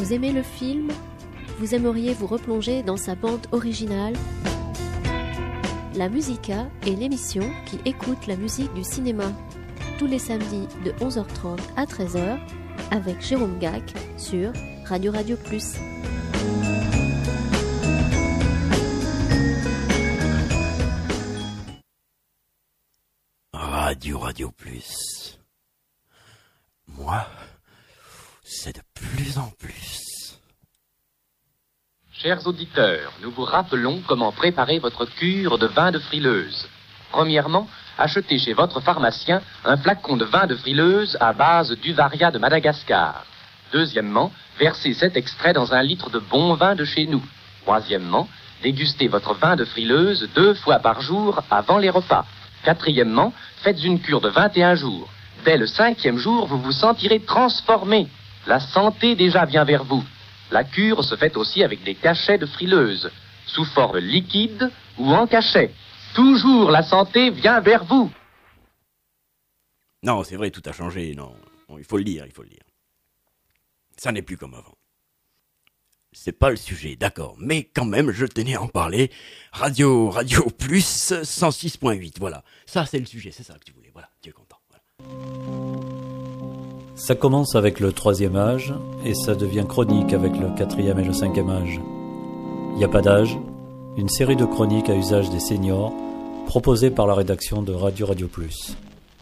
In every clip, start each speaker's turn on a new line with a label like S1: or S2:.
S1: Vous aimez le film ? Vous aimeriez vous replonger dans sa bande originale ? La Musica est l'émission qui écoute la musique du cinéma. Tous les samedis de 11h30 à 13h avec Jérôme Gac sur Radio Plus.
S2: Radio Plus. Moi, c'est de plus en plus.
S3: Chers auditeurs, nous vous rappelons comment préparer votre cure de vin de frileuse. Premièrement, achetez chez votre pharmacien un flacon de vin de frileuse à base d'Uvaria de Madagascar. Deuxièmement, versez cet extrait dans un litre de bon vin de chez nous. Troisièmement, dégustez votre vin de frileuse 2 fois par jour avant les repas. Quatrièmement, faites une cure de 21 jours. Dès le 5e jour, vous vous sentirez transformé. La santé déjà vient vers vous. La cure se fait aussi avec des cachets de frileuse, sous forme liquide ou en cachet. Toujours la santé vient vers vous.
S2: Non, c'est vrai, tout a changé, non, il faut le dire. Ça n'est plus comme avant. C'est pas le sujet, d'accord, mais quand même, je tenais à en parler. Radio Plus 106.8, voilà. Ça, c'est le sujet, c'est ça que tu voulais, voilà, tu es content. Voilà.
S4: Ça commence avec le 3e âge, et ça devient chronique avec le 4e et le 5e âge. Y a pas d'âge, une série de chroniques à usage des seniors, proposée par la rédaction de Radio Plus.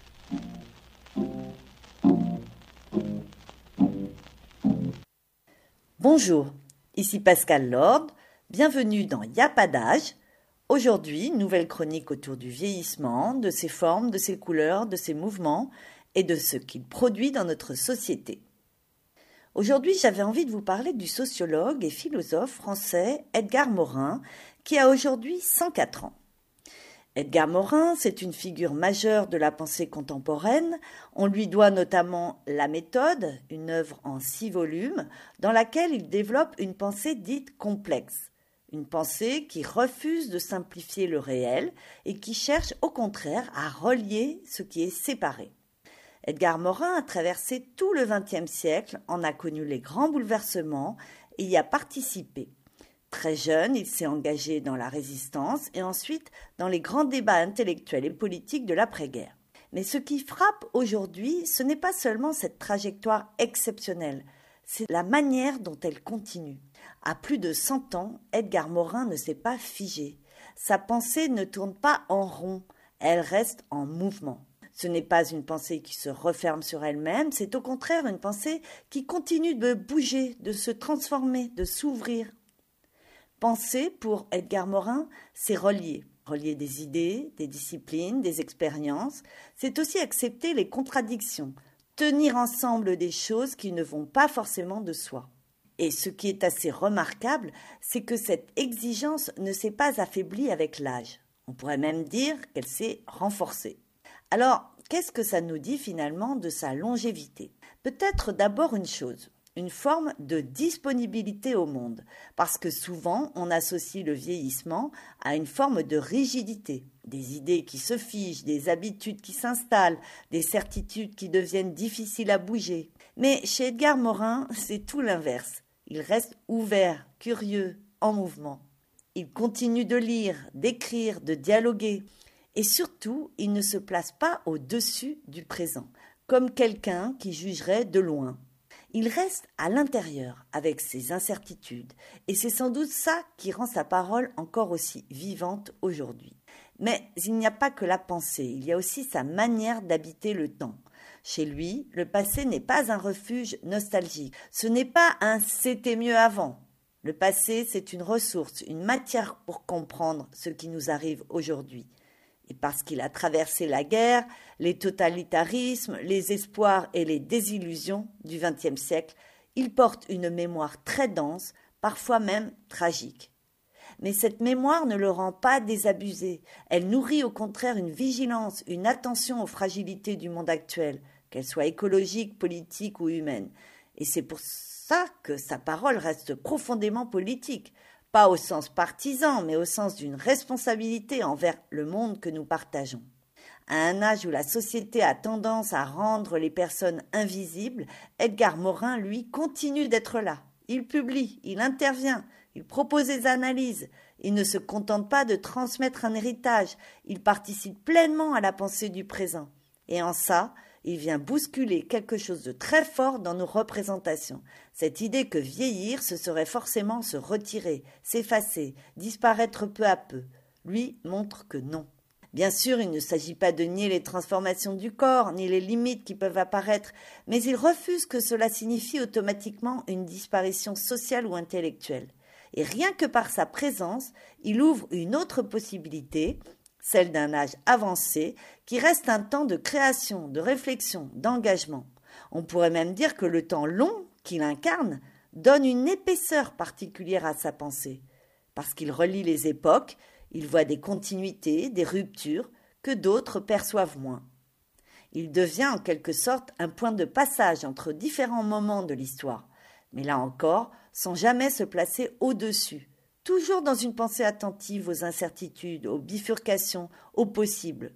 S5: Bonjour, ici Pascal Lord, bienvenue dans Y a pas d'âge. Aujourd'hui, nouvelle chronique autour du vieillissement, de ses formes, de ses couleurs, de ses mouvements et de ce qu'il produit dans notre société. Aujourd'hui, j'avais envie de vous parler du sociologue et philosophe français Edgar Morin, qui a aujourd'hui 104 ans. Edgar Morin, c'est une figure majeure de la pensée contemporaine. On lui doit notamment La Méthode, une œuvre en 6 volumes, dans laquelle il développe une pensée dite complexe. Une pensée qui refuse de simplifier le réel et qui cherche au contraire à relier ce qui est séparé. Edgar Morin a traversé tout le XXe siècle, en a connu les grands bouleversements et y a participé. Très jeune, il s'est engagé dans la résistance et ensuite dans les grands débats intellectuels et politiques de l'après-guerre. Mais ce qui frappe aujourd'hui, ce n'est pas seulement cette trajectoire exceptionnelle, c'est la manière dont elle continue. À plus de 100 ans, Edgar Morin ne s'est pas figé. Sa pensée ne tourne pas en rond, elle reste en mouvement. Ce n'est pas une pensée qui se referme sur elle-même, c'est au contraire une pensée qui continue de bouger, de se transformer, de s'ouvrir. Penser, pour Edgar Morin, c'est relier des idées, des disciplines, des expériences. C'est aussi accepter les contradictions, tenir ensemble des choses qui ne vont pas forcément de soi. Et ce qui est assez remarquable, c'est que cette exigence ne s'est pas affaiblie avec l'âge. On pourrait même dire qu'elle s'est renforcée. Alors, qu'est-ce que ça nous dit finalement de sa longévité ? Peut-être d'abord une chose, une forme de disponibilité au monde, parce que souvent on associe le vieillissement à une forme de rigidité, des idées qui se figent, des habitudes qui s'installent, des certitudes qui deviennent difficiles à bouger. Mais chez Edgar Morin, c'est tout l'inverse. Il reste ouvert, curieux, en mouvement. Il continue de lire, d'écrire, de dialoguer. Et surtout, il ne se place pas au-dessus du présent, comme quelqu'un qui jugerait de loin. Il reste à l'intérieur avec ses incertitudes, et c'est sans doute ça qui rend sa parole encore aussi vivante aujourd'hui. Mais il n'y a pas que la pensée, il y a aussi sa manière d'habiter le temps. Chez lui, le passé n'est pas un refuge nostalgique, ce n'est pas un « c'était mieux avant ». Le passé, c'est une ressource, une matière pour comprendre ce qui nous arrive aujourd'hui. Et parce qu'il a traversé la guerre, les totalitarismes, les espoirs et les désillusions du XXe siècle, il porte une mémoire très dense, parfois même tragique. Mais cette mémoire ne le rend pas désabusé. Elle nourrit au contraire une vigilance, une attention aux fragilités du monde actuel, qu'elles soient écologiques, politiques ou humaines. Et c'est pour ça que sa parole reste profondément politique. Pas au sens partisan, mais au sens d'une responsabilité envers le monde que nous partageons. À un âge où la société a tendance à rendre les personnes invisibles, Edgar Morin, lui, continue d'être là. il publie, il intervient, il propose des analyses. Il ne se contente pas de transmettre un héritage, il participe pleinement à la pensée du présent. Et en ça, il vient bousculer quelque chose de très fort dans nos représentations. Cette idée que vieillir, ce serait forcément se retirer, s'effacer, disparaître peu à peu. Lui montre que non. Bien sûr, il ne s'agit pas de nier les transformations du corps, ni les limites qui peuvent apparaître, mais il refuse que cela signifie automatiquement une disparition sociale ou intellectuelle. Et rien que par sa présence, il ouvre une autre possibilité, celle d'un âge avancé, qui reste un temps de création, de réflexion, d'engagement. On pourrait même dire que le temps long qu'il incarne donne une épaisseur particulière à sa pensée, parce qu'il relie les époques, il voit des continuités, des ruptures, que d'autres perçoivent moins. Il devient en quelque sorte un point de passage entre différents moments de l'histoire, mais là encore, sans jamais se placer au-dessus, toujours dans une pensée attentive aux incertitudes, aux bifurcations, aux possibles.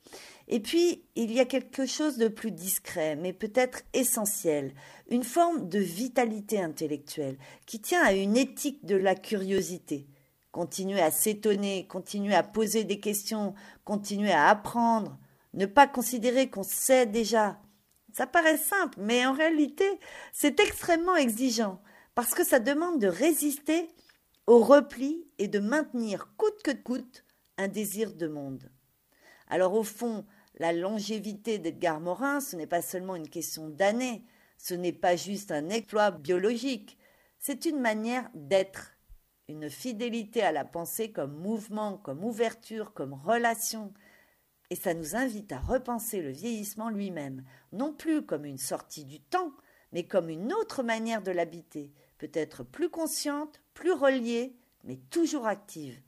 S5: Et puis, il y a quelque chose de plus discret, mais peut-être essentiel, une forme de vitalité intellectuelle qui tient à une éthique de la curiosité. Continuer à s'étonner, continuer à poser des questions, continuer à apprendre, ne pas considérer qu'on sait déjà. Ça paraît simple, mais en réalité, c'est extrêmement exigeant, parce que ça demande de résister au repli et de maintenir coûte que coûte un désir de monde. Alors au fond, la longévité d'Edgar Morin, ce n'est pas seulement une question d'années, ce n'est pas juste un exploit biologique, c'est une manière d'être, une fidélité à la pensée comme mouvement, comme ouverture, comme relation. Et ça nous invite à repenser le vieillissement lui-même, non plus comme une sortie du temps, mais comme une autre manière de l'habiter, peut-être plus consciente, plus reliée, mais toujours active.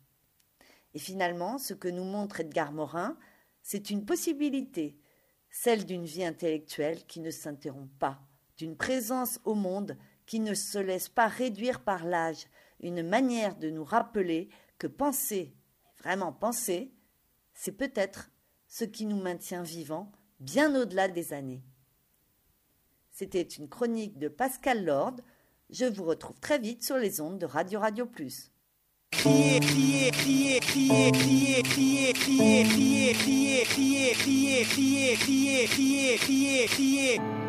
S5: Et finalement, ce que nous montre Edgar Morin, c'est une possibilité, celle d'une vie intellectuelle qui ne s'interrompt pas, d'une présence au monde qui ne se laisse pas réduire par l'âge, une manière de nous rappeler que penser, vraiment penser, c'est peut-être ce qui nous maintient vivants bien au-delà des années. C'était une chronique de Pascal Lord. Je vous retrouve très vite sur les ondes de Radio Radio Plus.
S6: Crier, crier, crier, crier, crier, crier, crier, crier, crier, crier, crier, crier, crier, crier, crier, crier.